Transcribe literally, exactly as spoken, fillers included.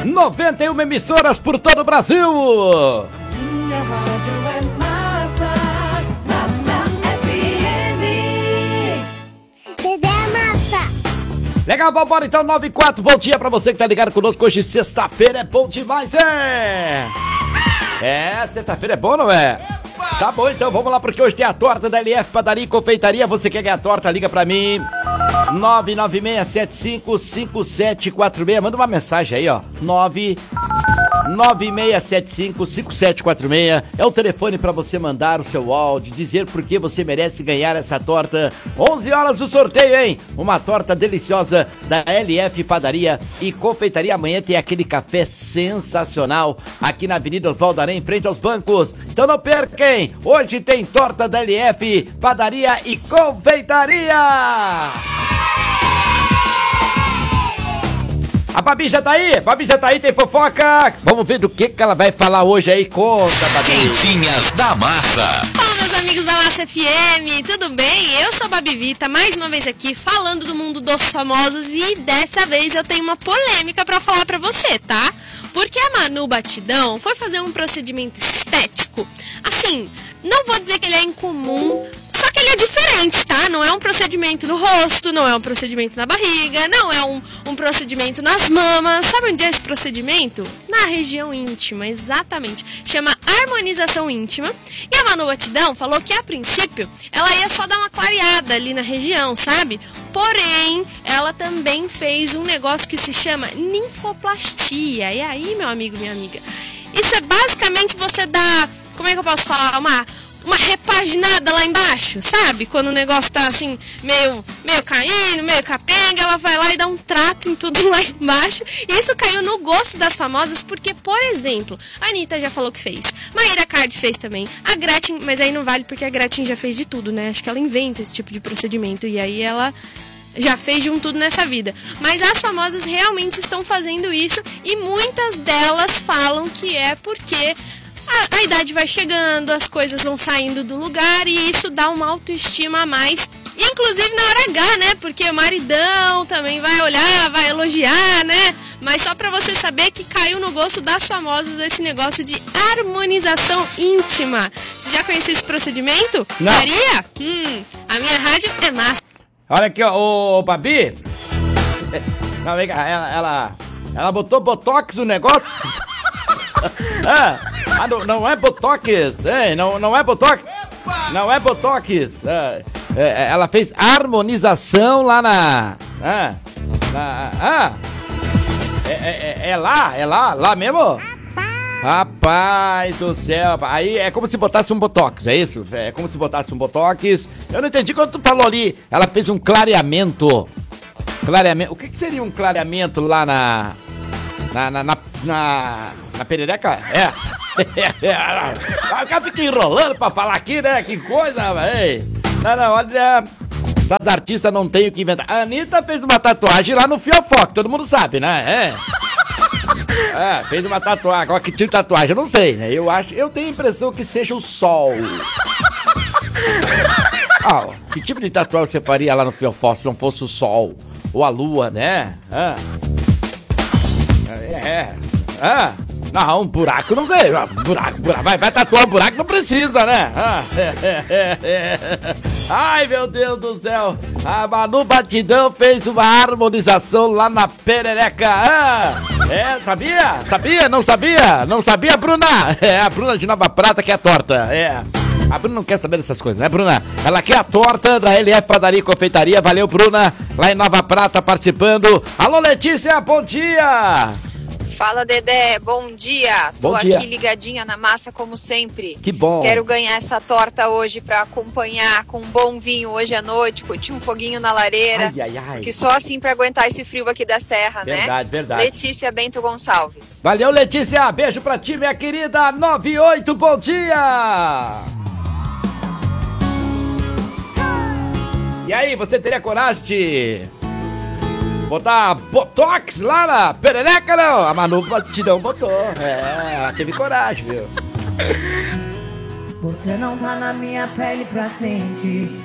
noventa e uma emissoras por todo o Brasil. Minha rádio é massa, Massa F M. Dedé Massa. Legal, vambora então, nove e quatro, bom dia pra você que tá ligado conosco hoje, sexta-feira é bom demais, é? É, sexta-feira é bom, não é? Tá bom, então vamos lá, porque hoje tem a torta da L F Padaria e Confeitaria. Você quer ganhar a torta, liga pra mim, nove nove seis sete cinco cinco sete quatro seis, manda uma mensagem aí, ó, nove nove seis sete cinco cinco sete quatro seis, é o telefone pra você mandar o seu áudio, dizer por que você merece ganhar essa torta. Onze horas o sorteio, hein? Uma torta deliciosa da L F Padaria e Confeitaria. Amanhã tem aquele café sensacional aqui na Avenida Oswaldo Aranha, em frente aos bancos. Então não perca, hein? Hoje tem torta da L F Padaria e Confeitaria. A Babi já tá aí? Babi já tá aí, tem fofoca? Vamos ver do que que ela vai falar hoje aí. Conta, Babi. Quentinhas da Massa. Olá, meus amigos da Massa F M, tudo bem? Eu sou a Babi Vita, mais uma vez aqui, falando do mundo dos famosos. E dessa vez eu tenho uma polêmica pra falar pra você, tá? Porque a Manu Batidão foi fazer um procedimento estético. Assim, não vou dizer que ele é incomum, só que ele é diferente, tá? Não é um procedimento no rosto, não é um procedimento na barriga, não é um, um procedimento nas mamas. Sabe onde é esse procedimento? Na região íntima, exatamente. Chama harmonização íntima. E a Manu Batidão falou que, a princípio, ela ia só dar uma clareada ali na região, sabe? Porém, ela também fez um negócio que se chama ninfoplastia. E aí, meu amigo, minha amiga? Isso é basicamente você dar, como é que eu posso falar? Uma... uma repaginada lá embaixo, sabe? Quando o negócio tá assim, meio, meio caindo, meio capenga, ela vai lá e dá um trato em tudo lá embaixo. E isso caiu no gosto das famosas porque, por exemplo, a Anitta já falou que fez, Mayra Card fez também, a Gretchen, mas aí não vale porque a Gretchen já fez de tudo, né? Acho que ela inventa esse tipo de procedimento e aí ela já fez de um tudo nessa vida. Mas as famosas realmente estão fazendo isso e muitas delas falam que é porque A, a idade vai chegando, as coisas vão saindo do lugar e isso dá uma autoestima a mais, inclusive na hora H, né? Porque o maridão também vai olhar, vai elogiar, né? Mas só pra você saber que caiu no gosto das famosas esse negócio de harmonização íntima. Você já conhecia esse procedimento? Não. Maria? Hum, a minha rádio é massa. Olha aqui, ó, ô, Babi. Não, vem cá, ela, ela, ela botou botox no negócio. Ah, ah, não, não é botox, é, não, não é botox, não é botox, é, é, ela fez harmonização lá na, ah, na, ah, é, é, é lá, é lá, lá mesmo? Rapaz do céu, aí é como se botasse um botox, é isso? É como se botasse um botox. Eu não entendi quando tu falou ali, ela fez um clareamento, clareamento, o que que seria um clareamento lá na, na, na, na Na, na perereca? É. O cara fica enrolando pra falar aqui, né? Que coisa, velho. Não, não, olha. Essas artistas não tem o que inventar. A Anitta fez uma tatuagem lá no Fiofó, que todo mundo sabe, né? É. É, fez uma tatuagem. Agora que tipo de tatuagem, eu não sei, né? Eu acho, eu tenho a impressão que seja o sol. Ah, que tipo de tatuagem você faria lá no Fiofó se não fosse o sol? Ou a lua, né? Ah. É. Ah, não, um buraco, não sei. Buraco, buraco. Vai, vai tatuar um buraco, não precisa, né? Ah, é, é, é, é. Ai, meu Deus do céu. A Manu Batidão fez uma harmonização lá na perereca. Ah, é, sabia? Sabia? Não sabia? Não sabia, Bruna? É, a Bruna de Nova Prata quer a torta. É. A Bruna não quer saber dessas coisas, né, Bruna? Ela quer a torta da L F Padaria e Confeitaria. Valeu, Bruna, lá em Nova Prata participando. Alô, Letícia, bom dia! Fala, Dedé, bom dia. Tô Bom dia. aqui ligadinha na massa como sempre. Que bom. Quero ganhar essa torta hoje pra acompanhar com um bom vinho hoje à noite, curtir um foguinho na lareira. Ai, ai, ai. Que só assim pra aguentar esse frio aqui da serra, né? Verdade, verdade. Letícia Bento Gonçalves. Valeu, Letícia. Beijo pra ti, minha querida. nove e oito, bom dia. E aí, você teria coragem de botar botox lá na perereca, não? A Manu Batidão botou. É, ela teve coragem, viu? Você não tá na minha pele pra sentir